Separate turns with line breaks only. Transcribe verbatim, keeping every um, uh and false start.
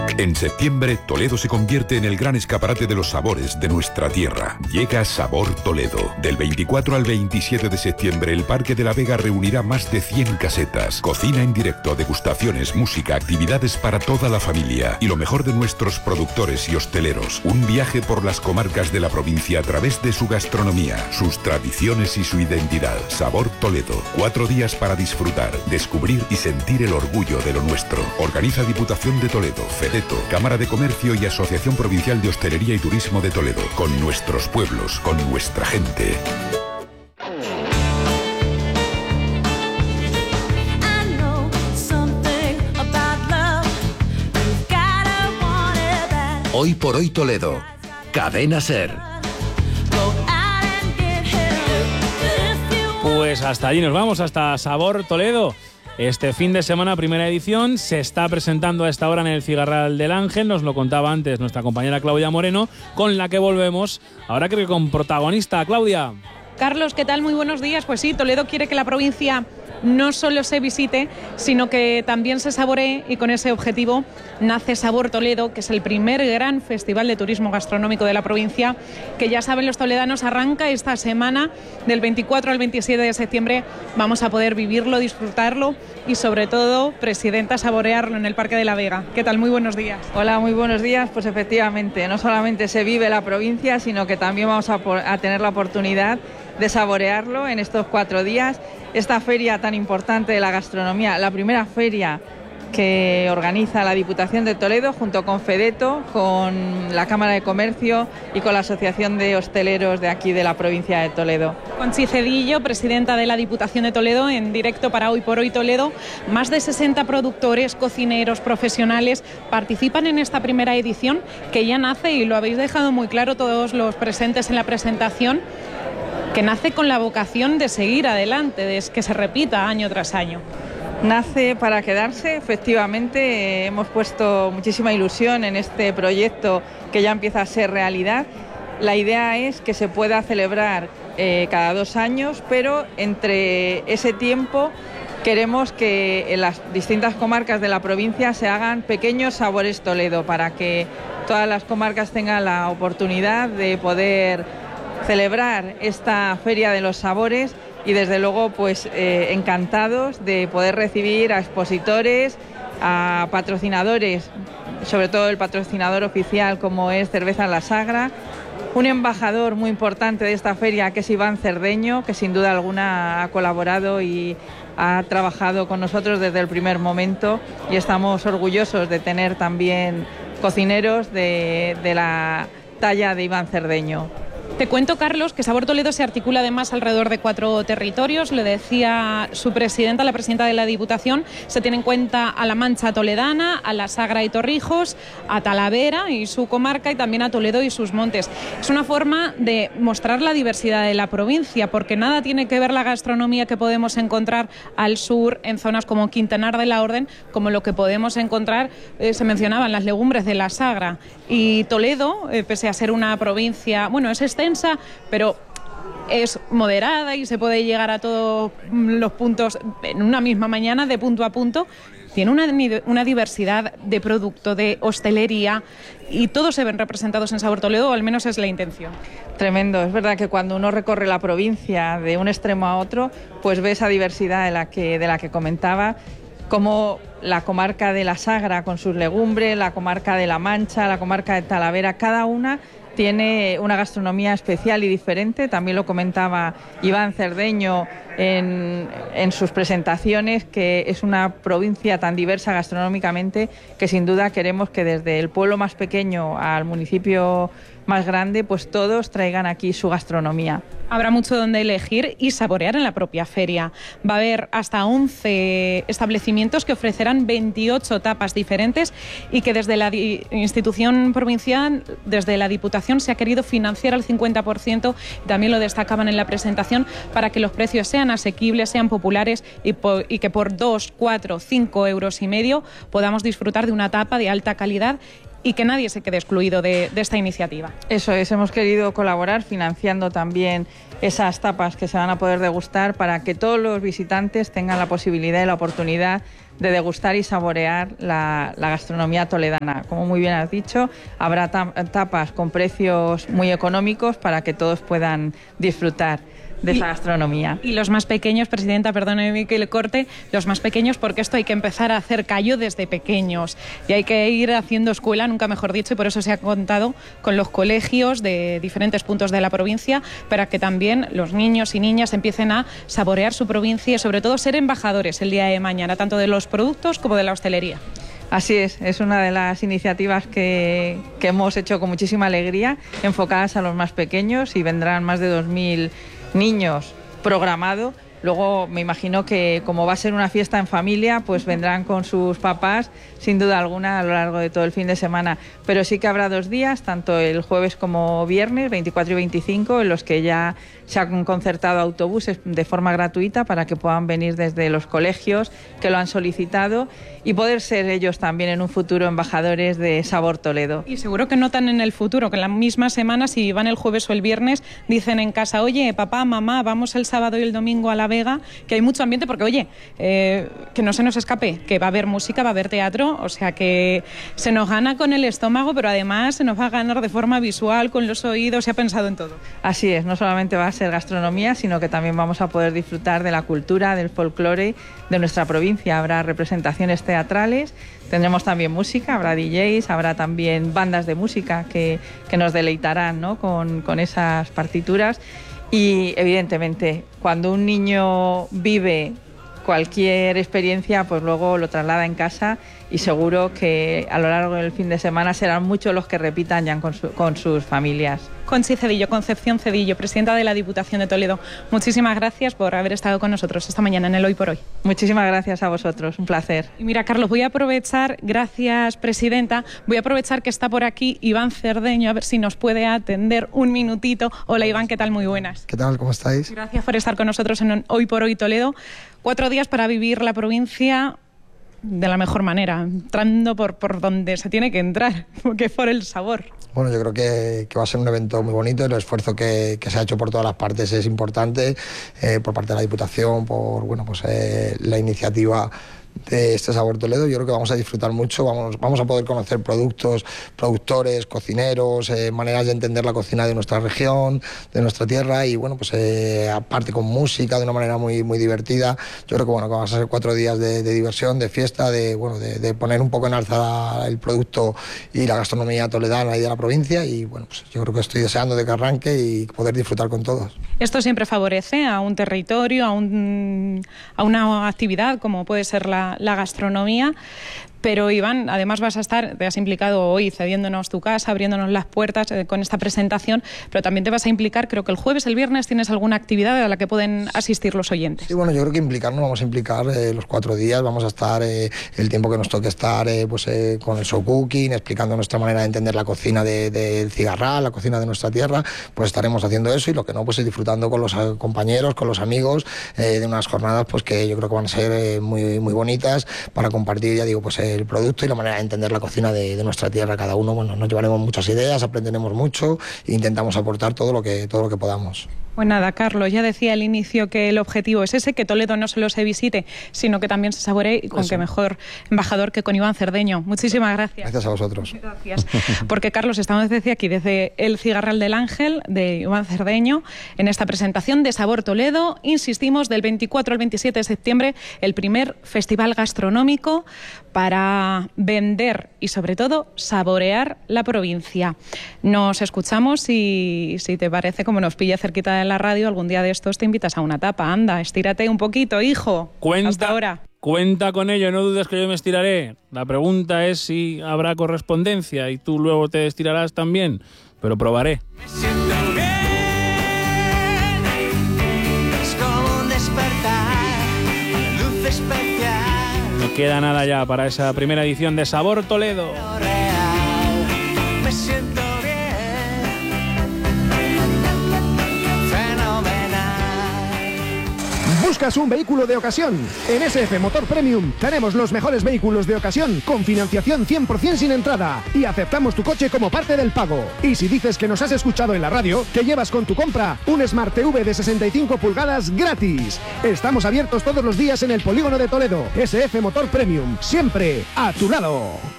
En septiembre, Toledo se convierte en el gran escaparate de los sabores de nuestra tierra. Llega Sabor Toledo. Del veinticuatro al veintisiete de septiembre, el Parque de la Vega reunirá más de cien casetas. Cocina en directo, degustaciones, música, actividades para toda la familia. Y lo mejor de nuestros productores y hosteleros. Un viaje por las comarcas de la provincia a través de su gastronomía, sus tradiciones y su identidad. Sabor Toledo. Cuatro días para disfrutar, descubrir y sentir el orgullo de lo nuestro. Organiza Diputación de Toledo, FEDETO, Cámara de Comercio y Asociación Provincial de Hostelería y Turismo de Toledo. Con nuestros pueblos, con nuestra gente.
Hoy por hoy Toledo. Cadena SER.
Pues hasta allí nos vamos, hasta Sabor Toledo. Este fin de semana, primera edición, se está presentando a esta hora en el Cigarral del Ángel, nos lo contaba antes nuestra compañera Claudia Moreno, con la que volvemos, ahora creo que con protagonista. Claudia.
Carlos, ¿qué tal? Muy buenos días. Pues sí, Toledo quiere que la provincia no solo se visite, sino que también se saboree, y con ese objetivo nace Sabor Toledo, que es el primer gran festival de turismo gastronómico de la provincia, que ya saben los toledanos arranca esta semana, del veinticuatro al veintisiete de septiembre. Vamos a poder vivirlo, disfrutarlo y sobre todo, presidenta, saborearlo en el Parque de la Vega. ¿Qué tal? Muy buenos días.
Hola, muy buenos días. Pues efectivamente, no solamente se vive la provincia, sino que también vamos a, a tener la oportunidad de saborearlo en estos cuatro días. Esta feria tan importante de la gastronomía, la primera feria que organiza la Diputación de Toledo junto con FEDETO, con la Cámara de Comercio y con la Asociación de Hosteleros de aquí de la provincia de Toledo.
Conchi Cedillo, presidenta de la Diputación de Toledo, en directo para Hoy por Hoy Toledo. Más de sesenta productores, cocineros, profesionales participan en esta primera edición que ya nace, y lo habéis dejado muy claro todos los presentes en la presentación, que nace con la vocación de seguir adelante, de que se repita año tras año.
Nace para quedarse, efectivamente. Hemos puesto muchísima ilusión en este proyecto que ya empieza a ser realidad. La idea es que se pueda celebrar eh, cada dos años, pero entre ese tiempo queremos que en las distintas comarcas de la provincia se hagan pequeños Sabores Toledo, para que todas las comarcas tengan la oportunidad de poder celebrar esta Feria de los Sabores, y desde luego pues eh, encantados de poder recibir a expositores, a patrocinadores, sobre todo el patrocinador oficial como es Cerveza La Sagra, un embajador muy importante de esta feria que es Iván Cerdeño, que sin duda alguna ha colaborado y ha trabajado con nosotros desde el primer momento, y estamos orgullosos de tener también cocineros de, de la talla de Iván Cerdeño.
Te cuento, Carlos, que Sabor Toledo se articula además alrededor de cuatro territorios. Le decía su presidenta, la presidenta de la Diputación, se tiene en cuenta a la Mancha toledana, a la Sagra y Torrijos, a Talavera y su comarca, y también a Toledo y sus montes. Es una forma de mostrar la diversidad de la provincia, porque nada tiene que ver la gastronomía que podemos encontrar al sur, en zonas como Quintanar de la Orden, como lo que podemos encontrar, eh, se mencionaban las legumbres de la Sagra. Y Toledo, eh, pese a ser una provincia, bueno, es extensa, pero es moderada y se puede llegar a todos los puntos en una misma mañana, de punto a punto. Tiene una, una diversidad de producto, de hostelería, y todos se ven representados en Sabor Toledo, o al menos es la intención.
Tremendo. Es verdad que cuando uno recorre la provincia de un extremo a otro, pues ve esa diversidad de la que, de la que comentaba, como la comarca de la Sagra con sus legumbres, la comarca de La Mancha, la comarca de Talavera, cada una tiene una gastronomía especial y diferente. También lo comentaba Iván Cerdeño en, en sus presentaciones, que es una provincia tan diversa gastronómicamente que sin duda queremos que desde el pueblo más pequeño al municipio más grande, pues todos traigan aquí su gastronomía.
Habrá mucho donde elegir y saborear en la propia feria. Va a haber hasta once establecimientos que ofrecerán veintiocho tapas diferentes, y que desde la institución provincial, desde la Diputación, se ha querido financiar al cincuenta por ciento, también lo destacaban en la presentación, para que los precios sean asequibles, sean populares, y, po y que por dos, cuatro, cinco euros y medio podamos disfrutar de una tapa de alta calidad, y que nadie se quede excluido de, de esta iniciativa.
Eso es, hemos querido colaborar financiando también esas tapas que se van a poder degustar, para que todos los visitantes tengan la posibilidad y la oportunidad de degustar y saborear la, la gastronomía toledana. Como muy bien has dicho, habrá tapas con precios muy económicos para que todos puedan disfrutar de esa gastronomía.
Y los más pequeños, Presidenta, perdóneme que le corte, los más pequeños, porque esto hay que empezar a hacer callo desde pequeños y hay que ir haciendo escuela, nunca mejor dicho, y por eso se ha contado con los colegios de diferentes puntos de la provincia para que también los niños y niñas empiecen a saborear su provincia y sobre todo ser embajadores el día de mañana, tanto de los productos como de la hostelería.
Así es, es una de las iniciativas que, que hemos hecho con muchísima alegría, enfocadas a los más pequeños, y vendrán más de dos mil niños programado. Luego me imagino que como va a ser una fiesta en familia, pues vendrán con sus papás sin duda alguna a lo largo de todo el fin de semana, pero sí que habrá dos días, tanto el jueves como viernes, veinticuatro y veinticinco, en los que ya se han concertado autobuses de forma gratuita para que puedan venir desde los colegios que lo han solicitado y poder ser ellos también en un futuro embajadores de Sabor Toledo.
Y seguro que notan en el futuro que en la misma semana, si van el jueves o el viernes, dicen en casa, oye, papá, mamá, vamos el sábado y el domingo a La Vega, que hay mucho ambiente, porque oye, eh, que no se nos escape, que va a haber música, va a haber teatro, o sea que se nos gana con el estómago, pero además se nos va a ganar de forma visual, con los oídos, se ha pensado en todo.
Así es, no solamente va a ser gastronomía, sino que también vamos a poder disfrutar de la cultura, del folclore de nuestra provincia. Habrá representaciones teatrales, tendremos también música, habrá D Js, habrá también bandas de música que, que nos deleitarán, ¿no?, con, con esas partituras. Y evidentemente, cuando un niño vive cualquier experiencia, pues luego lo traslada en casa, y seguro que a lo largo del fin de semana serán muchos los que repitan ya con, su, con sus familias.
Conchi Cedillo, Concepción Cedillo, presidenta de la Diputación de Toledo, muchísimas gracias por haber estado con nosotros esta mañana en el Hoy por Hoy.
Muchísimas gracias a vosotros, un placer.
Y mira, Carlos, voy a aprovechar, gracias, presidenta, voy a aprovechar que está por aquí Iván Cerdeño, a ver si nos puede atender un minutito. Hola Iván, ¿qué tal? Muy buenas.
¿Qué tal? ¿Cómo estáis?
Gracias por estar con nosotros en Hoy por Hoy Toledo. Cuatro días para vivir la provincia de la mejor manera, entrando por, por donde se tiene que entrar, que es por el sabor.
Bueno, yo creo que, que va a ser un evento muy bonito. El esfuerzo que, que se ha hecho por todas las partes es importante, eh, por parte de la Diputación, por bueno, pues, eh, la iniciativa de este Sabor Toledo. Yo creo que vamos a disfrutar mucho, vamos, vamos a poder conocer productos, productores, cocineros, eh, maneras de entender la cocina de nuestra región, de nuestra tierra, y bueno, pues eh, aparte con música de una manera muy, muy divertida. Yo creo que bueno, que vamos a ser cuatro días de, de diversión, de fiesta, de, bueno, de, de poner un poco en alza el producto y la gastronomía toledana y de la provincia, y bueno, pues yo creo que estoy deseando de que arranque y poder disfrutar con todos.
Esto siempre favorece a un territorio, a, un, a una actividad como puede ser la, la gastronomía. Pero Iván, además vas a estar, te has implicado hoy cediéndonos tu casa, abriéndonos las puertas eh, con esta presentación, pero también te vas a implicar, creo que el jueves, el viernes, ¿tienes alguna actividad a la que pueden asistir los oyentes?
Sí, bueno, yo creo que implicarnos, vamos a implicar eh, los cuatro días, vamos a estar eh, el tiempo que nos toque estar eh, pues, eh, con el show cooking, explicando nuestra manera de entender la cocina del de, de cigarral, la cocina de nuestra tierra, pues estaremos haciendo eso, y lo que no, pues disfrutando con los compañeros, con los amigos, eh, de unas jornadas pues que yo creo que van a ser eh, muy, muy bonitas para compartir, ya digo, pues eh, el producto y la manera de entender la cocina de, de nuestra tierra. Cada uno, bueno, nos llevaremos muchas ideas, aprenderemos mucho e intentamos aportar todo lo que, todo lo que podamos.
Pues nada, Carlos, ya decía al inicio que el objetivo es ese, que Toledo no solo se visite, sino que también se saboree, y con Eso. Qué mejor embajador que con Iván Cerdeño. Muchísimas gracias.
Gracias a vosotros.
Gracias. Porque, Carlos, estamos desde aquí, desde el Cigarral del Ángel, de Iván Cerdeño, en esta presentación de Sabor Toledo. Insistimos, del veinticuatro al veintisiete de septiembre, el primer festival gastronómico para vender y, sobre todo, saborear la provincia. Nos escuchamos y, si te parece, como nos pilla cerquita de la radio, algún día de estos te invitas a una tapa. Anda, estírate un poquito, hijo.
Cuenta,
Hasta ahora.
Cuenta con ello, no dudes que yo me estiraré. La pregunta es si habrá correspondencia y tú luego te estirarás también, pero probaré.
Me siento bien, es como un despertar, luz especial.
No queda nada ya para esa primera edición de Sabor Toledo.
Me siento
¿Buscas un vehículo de ocasión? En S F Motor Premium tenemos los mejores vehículos de ocasión con financiación cien por ciento sin entrada y aceptamos tu coche como parte del pago. Y si dices que nos has escuchado en la radio, te llevas con tu compra un Smart T V de sesenta y cinco pulgadas gratis. Estamos abiertos todos los días en el polígono de Toledo. S F Motor Premium, siempre a tu lado.